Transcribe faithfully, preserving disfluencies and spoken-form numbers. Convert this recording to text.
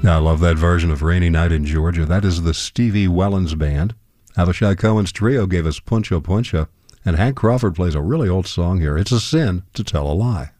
I love that version of Rainy Night in Georgia. That is the Stevie Wellens Band. Avishai Cohen's trio gave us Puncha Puncha, and Hank Crawford plays a really old song here. It's a sin to tell a lie.